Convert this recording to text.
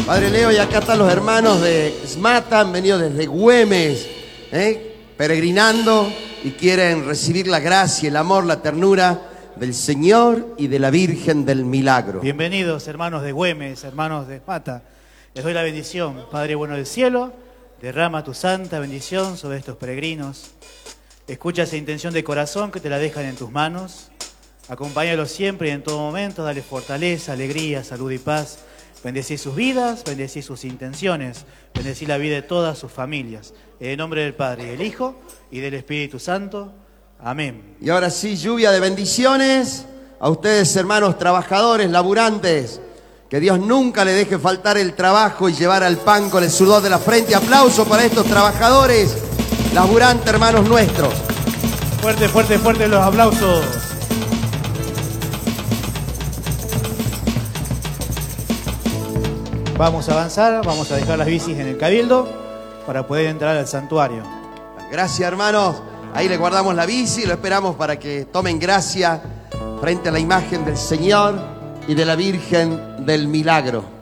Padre Leo, y acá están los hermanos de Smata, han venido desde Güemes, peregrinando y quieren recibir la gracia, el amor, la ternura del Señor y de la Virgen del Milagro. Bienvenidos, hermanos de Güemes, hermanos de Smata. Les doy la bendición, Padre bueno del cielo, derrama tu santa bendición sobre estos peregrinos. Escucha esa intención de corazón que te la dejan en tus manos. Acompáñalos siempre y en todo momento, dale fortaleza, alegría, salud y paz. Bendecí sus vidas, bendecí sus intenciones, bendecí la vida de todas sus familias. En el nombre del Padre, y del Hijo, y del Espíritu Santo. Amén. Y ahora sí, lluvia de bendiciones a ustedes, hermanos trabajadores, laburantes. Que Dios nunca le deje faltar el trabajo y llevar al pan con el sudor de la frente. Aplauso para estos trabajadores, laburantes, hermanos nuestros. Fuerte, fuerte, fuerte los aplausos. Vamos a avanzar, vamos a dejar las bicis en el cabildo para poder entrar al santuario. Gracias, hermanos. Ahí le guardamos la bici, lo esperamos para que tomen gracia frente a la imagen del Señor y de la Virgen del Milagro.